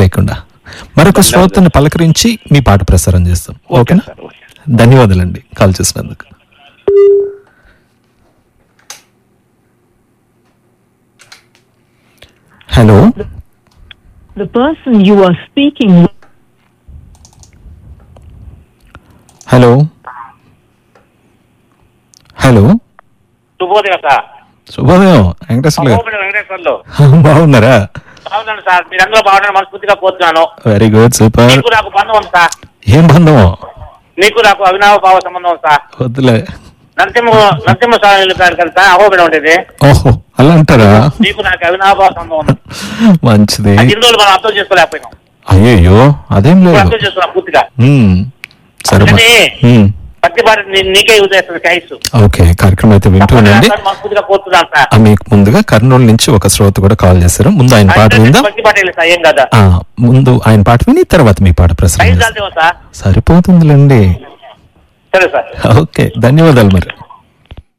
లేకుండా. మరొక శ్రోతని పలకరించి మీ పాట ప్రసారం చేస్తాం. ఓకేనా? ధన్యవాదాలండి కాల్ చేసినందుకు. Hello, The person you are speaking with. Hello hello, శుభోదయం సార్. శుభోదయం వెంకటేశ్వర్లు గారు. వెంకటేశ్వర్లు బాగున్నారా? బాగున్నాను సార్. మీరందరూ బాగున్నాను మనస్ఫూర్తిగా కోరుతున్నాను. Very good, super. నీకు నాకు బంధం ఉంది సార్. ఏం బంధమో? నీకు నాకు అవినావ భావ సంబంధం ఉంది సార్. వద్దులే. నరసింహ స్వామి కదా అహోబిడం ఉండేది. ఓహో, అలా అంటారా? నీకు నాకు అవినావ భావ సంబంధం ఉంది. మంచిది. ఇన్ని రోజులు మనం అర్థం చేసుకోలేకపోయినాం. అయ్యో అదేం లేదు, అర్థం చేసుకున్నాం పూర్తిగా. సరే, ప్రతి పాట నీకే యూజ్ చేస్తుంది ఛాయిస్. ఓకే, కార్యక్రమం అయితే వింటూనండి. మనస్ఫూర్తిగా కోరుతున్నాను సార్. మీకు ముందుగా కర్నూలు నుంచి ఒక శ్రోత కూడా కాల్ చేశారు. ముందు ఆయన పాట విందాం. ప్రతి పాట సార్ ఏం కదా. ముందు ఆయన పాట విని తర్వాత మీ పాట ప్రసారం సార్ సరిపోతుందిలేండి. సరే సార్. ఓకే, ధన్యవాదాలు మరి.